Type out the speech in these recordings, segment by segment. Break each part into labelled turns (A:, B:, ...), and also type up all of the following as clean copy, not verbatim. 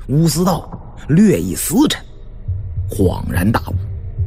A: 吴思道略一思沉，恍然大悟，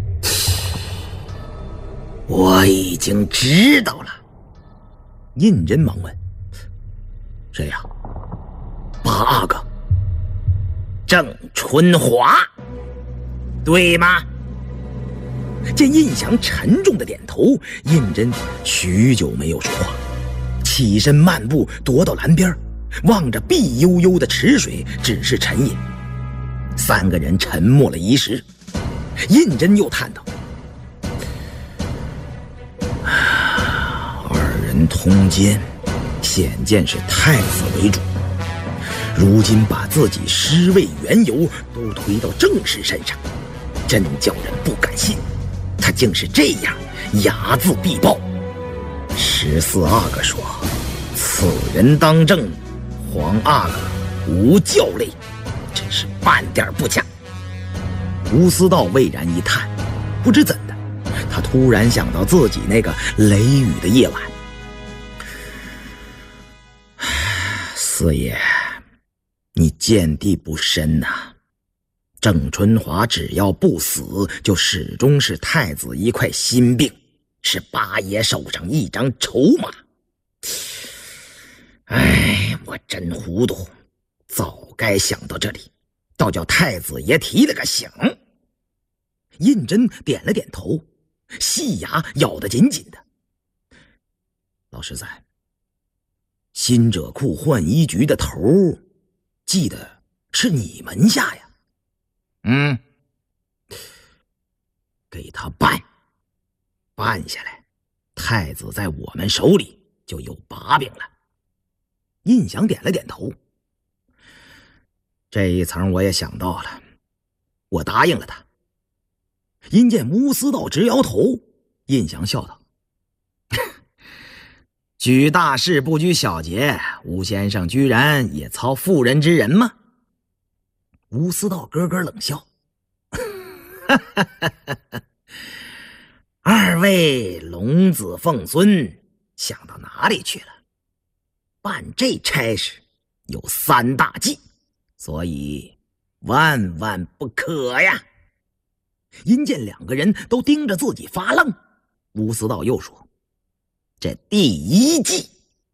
A: 我已经知道了。胤禛忙问，谁呀？八阿哥。郑春华，对吗？见胤祥沉重的点头，胤禛许久没有说话，起身漫步踱到栏边，望着碧悠悠的池水，只是沉吟。三个人沉默了一时，胤禛又叹道，二人通奸，显见是太子为主，如今把自己尸位缘由都推到郑氏身上，真叫人不敢信。他竟是这样睚眦必报。14阿哥说，此人当政，黄阿哥无教类，真是半点不假。吴思道巍然一叹，不知怎的，他突然想到自己那个雷雨的夜晚。四爷，你见地不深呐。郑春华只要不死，就始终是太子一块心病，是八爷手上一张筹码。哎，我真糊涂，早该想到这里，倒叫太子爷提了个醒。胤禛点了点头，细牙咬得紧紧的。老实在，新者库换衣局的头，记得是你门下呀。给他办下来，太子在我们手里就有把柄了。胤祥点了点头，这一层我也想到了，我答应了他。因见吴思道直摇头，胤祥笑道，举大事不拘小节，吴先生居然也操妇人之仁吗？吴思道咯咯冷笑，二位龙子凤孙想到哪里去了？办这差事有3大忌，所以万万不可呀。因见两个人都盯着自己发愣，吴思道又说，这第一忌，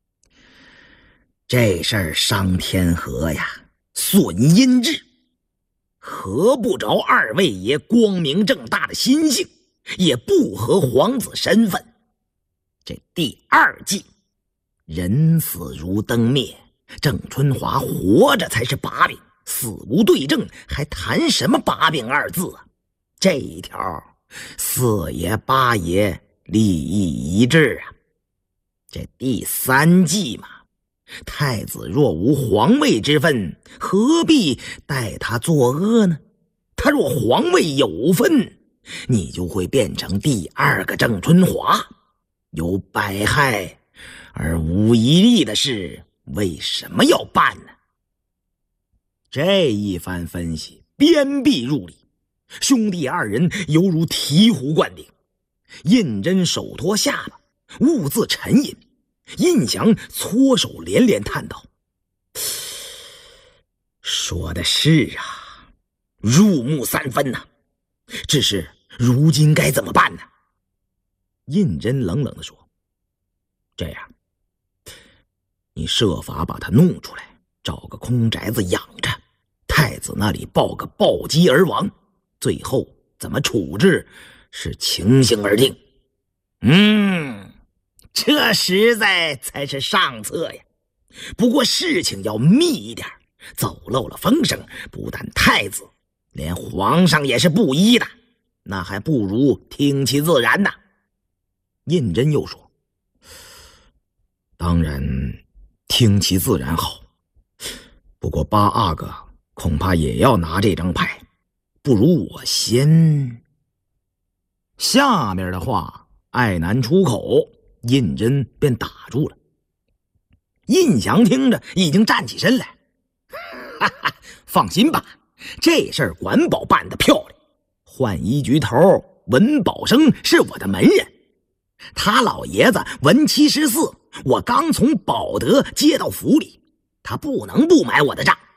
A: 这事儿伤天和呀，损阴质，合不着二位爷光明正大的心性，也不合皇子身份。这第二忌，人死如灯灭，郑春华活着才是把柄，死无对证，还谈什么把柄二字啊？这一条，四爷八爷利益一致啊。这第三忌嘛，太子若无皇位之分，何必待他作恶呢？他若皇位有分，你就会变成第二个郑春华，有百害而无一利的事，为什么要办呢？这一番分析鞭辟入里，兄弟二人犹如醍醐灌顶。胤禛手托下巴，兀自沉吟。胤祥搓手连连叹道，说的是啊，入木三分呐，只是如今该怎么办呢？胤禛冷冷地说，这样，你设法把他弄出来，找个空宅子养着，太子那里报个暴击而亡，最后怎么处置是情形而定。这实在才是上策呀。不过事情要密一点，走漏了风声，不但太子，连皇上也是不依的，那还不如听其自然呢。胤禛又说，当然听其自然好，不过八阿哥恐怕也要拿这张牌，不如我先。下面的话爱难出口，胤禛便打住了。胤祥听着已经站起身来，放心吧，这事儿管保办得漂亮。换衣局头文保生是我的门人，他老爷子文74，我刚从保德接到府里，他不能不买我的账。